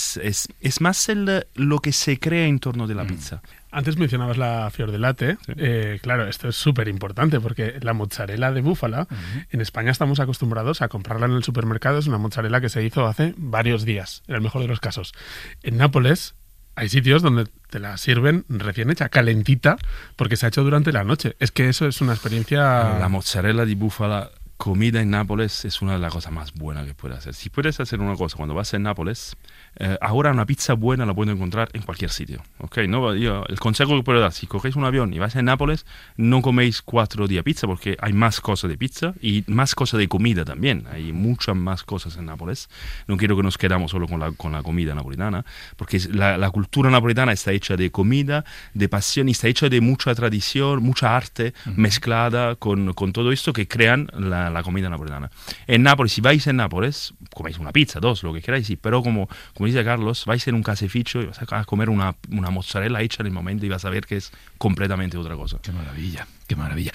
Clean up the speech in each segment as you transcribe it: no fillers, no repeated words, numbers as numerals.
es más lo que se crea en torno de la pizza. Antes mencionabas la fior di latte. Sí. Claro, esto es súper importante porque la mozzarella de búfala, en España estamos acostumbrados a comprarla en el supermercado. Es una mozzarella que se hizo hace varios días, en el mejor de los casos. En Nápoles hay sitios donde te la sirven recién hecha, calentita, porque se ha hecho durante la noche. Es que eso es una experiencia... La mozzarella di búfala comida en Nápoles es una de las cosas más buenas que puedes hacer. Si puedes hacer una cosa cuando vas a Nápoles, ahora una pizza buena la puedes encontrar en cualquier sitio. ¿Okay? No, el consejo que puedo dar, si cogéis un avión y vais a Nápoles, no coméis 4 días pizza porque hay más cosas de pizza y más cosas de comida también. Hay muchas más cosas en Nápoles. No quiero que nos quedamos solo con la comida napolitana, porque la cultura napolitana está hecha de comida, de pasión, y está hecha de mucha tradición, mucha arte mezclada con todo esto que crean la comida napolitana. En Nápoles, si vais en Nápoles, coméis una pizza, 2, lo que queráis, sí, pero como dice Carlos, vais en un caseificio y vas a comer una mozzarella hecha en el momento y vas a ver que es completamente otra cosa. Qué maravilla, qué maravilla.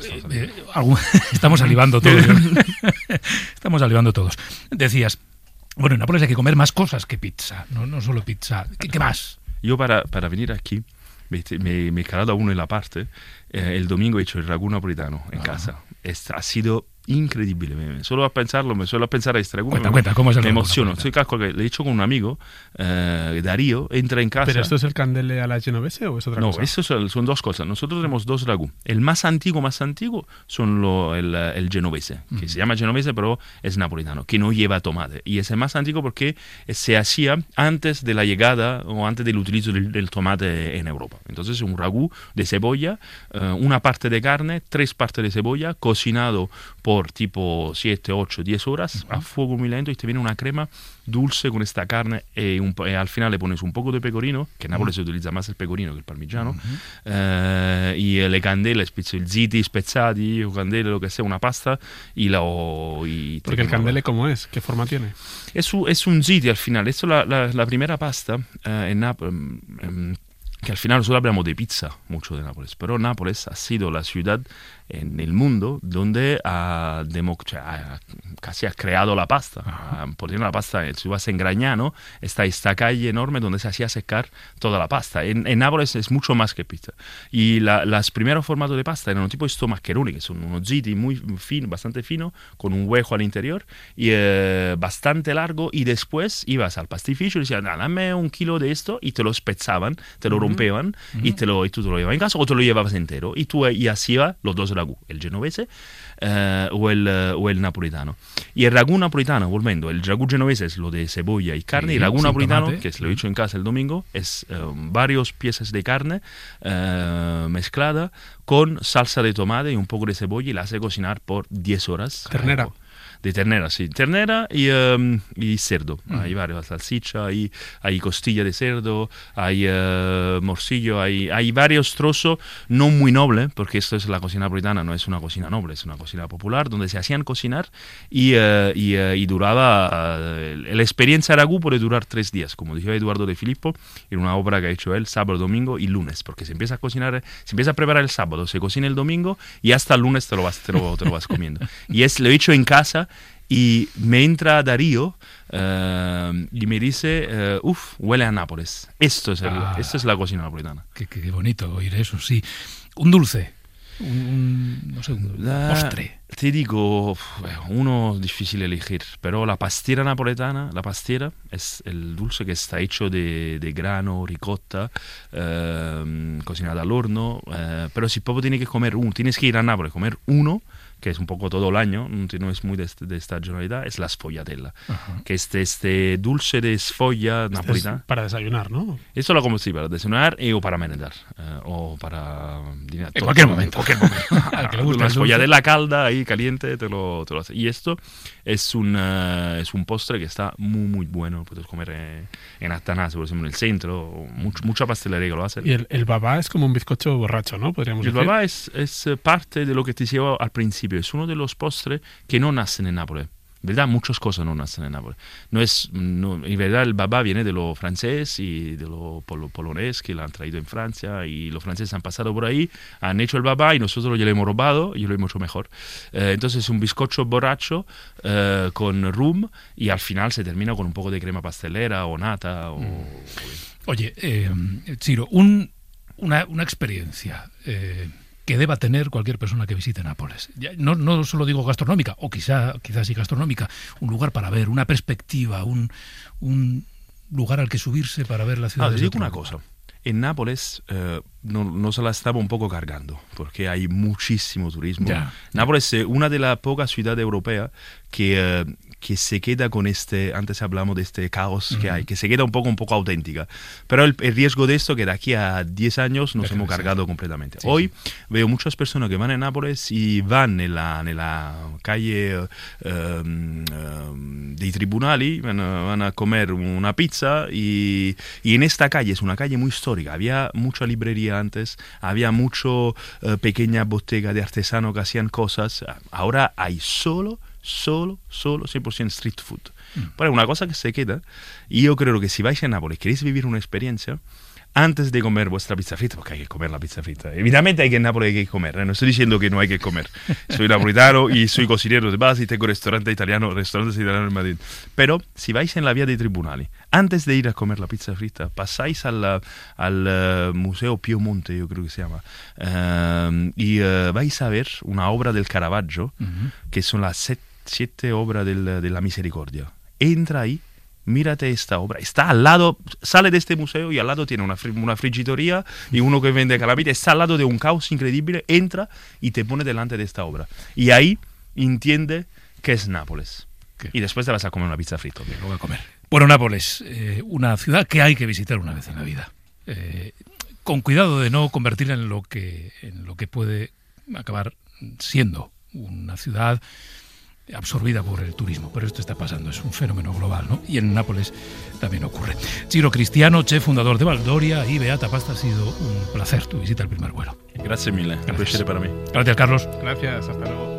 Estamos salivando todos. Estamos salivando todos. Decías, bueno, en Nápoles hay que comer más cosas que pizza, no solo pizza. ¿Qué más? Yo para venir aquí me he calado a uno en la parte. El domingo he hecho el ragù napolitano en casa. Ha sido increíble. Solo a pensarlo, me suelo pensar a este ragù. Cuenta, ¿cómo es el me ragù emociono. napolitano? Soy casco que le he hecho con un amigo, Darío, entra en casa. ¿Pero esto es el candele a la genovese o es otra cosa? No, eso son dos cosas. Nosotros tenemos 2 ragù. El más antiguo son el genovese, que se llama genovese, pero es napolitano, que no lleva tomate. Y es el más antiguo porque se hacía antes de la llegada o antes del utilizo del tomate en Europa. Entonces es un ragù de cebolla, una parte de carne, 3 partes de cebolla, cocinado por tipo 7, 8, 10 horas a fuego muy lento y te viene una crema dulce con esta carne y al final le pones un poco de pecorino, que en Nápoles se utilizza más el pecorino que el parmigiano, y le candele, ziti spezzati o candele, lo que sea, una pasta Porque el candele, ¿cómo es? ¿Qué forma tiene? Es un ziti al final. Esto la primera pasta en Nápoles, que al final nosotros hablamos de pizza mucho de Nápoles, pero Nápoles ha sido la ciudad en el mundo donde casi ha creado la pasta. Poniendo la pasta, si vas en Gragnano, está esta calle enorme donde se hacía secar toda la pasta. En Nápoles es mucho más que pizza. Y los primeros formatos de pasta eran un tipo de estos maccheroni, que son unos ziti muy fino, bastante fino, con un hueco al interior y bastante largo. Y después ibas al pastificio y decían, dame 1 kilo de esto, y te lo spezzaban, te lo rompeban y tú te lo llevabas en casa o te lo llevabas entero. Y así iba los 2 ragù, el genovese o el napolitano. Y el ragù napolitano, volviendo, el ragù genovese es lo de cebolla y carne, y el ragù napolitano, tomate, que lo he hecho en casa el domingo, es varias piezas de carne mezclada con salsa de tomate y un poco de cebolla, y la hace cocinar por 10 horas. Ternera. De ternera, sí. Ternera y cerdo. Hay varios, salchicha, hay costilla de cerdo, hay morcillo, hay varios trozos, no muy noble, porque esto es la cocina napolitana, no es una cocina noble, es una cocina popular, donde se hacían cocinar y duraba... la experiencia ragù puede durar 3 días, como dijo Eduardo De Filippo, en una obra que ha hecho él, sábado, domingo y lunes, porque se empieza a cocinar, se empieza a preparar el sábado, se cocina el domingo y hasta el lunes te lo vas comiendo. Y lo he hecho en casa. Y me entra Darío y me dice, huele a Nápoles. Esto es la cocina napolitana. Qué bonito oír eso, sí. Un dulce, no sé, un postre. Te digo, uno difícil elegir, pero la pastiera napoletana, es el dulce que está hecho de grano, ricotta, cocinada al horno, pero si proprio tienes que ir a Nápoles a comer uno, que es un poco todo el año, no es muy de estacionalidad, es la sfogliatella, que es este dulce de sfoglia napolitana. Para desayunar, ¿no? Esto lo como sí, para desayunar o para merendar, o para... En cualquier momento. Una sfogliatella calda, ahí caliente, te lo hace. Y esto es un postre que está muy, muy bueno, lo puedes comer en Atanasio, por ejemplo, en el centro, mucha pastelería que lo hacen. Y el babà es como un bizcocho borracho, ¿no? Podríamos decir. El babà es parte de lo que te decía al principio. Es uno de los postres que no nacen en Nápoles. En verdad, muchas cosas no nacen en Nápoles. En verdad, el babá viene de lo francés y de lo polonés que lo han traído en Francia, y los franceses han pasado por ahí, han hecho el babá y nosotros ya lo hemos robado y lo hemos hecho mejor. Entonces es un bizcocho borracho con rum, y al final se termina con un poco de crema pastelera o nata. Oye, Ciro, una experiencia que deba tener cualquier persona que visite Nápoles. No solo digo gastronómica, o quizás sí gastronómica, un lugar para ver, una perspectiva, un lugar al que subirse para ver la ciudad. Te digo una cosa. En Nápoles no se la estaba un poco cargando, porque hay muchísimo turismo. Nápoles es una de las pocas ciudades europeas que se queda con antes hablamos de este caos que hay, que se queda un poco auténtica. Pero el riesgo de esto es que de aquí a 10 años nos hemos cargado completamente. Hoy veo muchas personas que van a Nápoles y van en la calle dei Tribunali, van a comer una pizza, y en esta calle, es una calle muy histórica, había mucha librería antes, había mucho pequeña bottega de artesanos que hacían cosas. Ahora hay solo 100% street food. Pero es una cosa que se queda, y yo creo que si vais a Nápoles, queréis vivir una experiencia, antes de comer vuestra pizza frita, porque hay que comer la pizza frita. Evidentemente en Nápoles hay que comer, no estoy diciendo que no hay que comer. Soy napolitano y soy cocinero de base y tengo restaurantes italianos en Madrid. Pero si vais en la vía dei Tribunali, antes de ir a comer la pizza frita, pasáis al Museo Piemonte, yo creo que se llama, y vais a ver una obra del Caravaggio, que son las 7 obras de la Misericordia. Entra ahí, mírate esta obra. Está al lado, sale de este museo y al lado tiene una friggitoría y uno que vende calamita. Está al lado de un caos increíble. Entra y te pone delante de esta obra. Y ahí entiende que es Nápoles. Y después te vas a comer una pizza frita. Lo voy a comer. Bueno, Nápoles, una ciudad que hay que visitar una vez en la vida. Con cuidado de no convertirla en lo que puede acabar siendo una ciudad absorbida por el turismo, pero esto está pasando, es un fenómeno global, ¿no? Y en Nápoles también ocurre. Ciro Cristiano, chef fundador de Valdoria y Beata Pasta, ha sido un placer tu visita al Primer Vuelo. Gracias mille, un placer para mí. Gracias, Carlos. Gracias, hasta luego.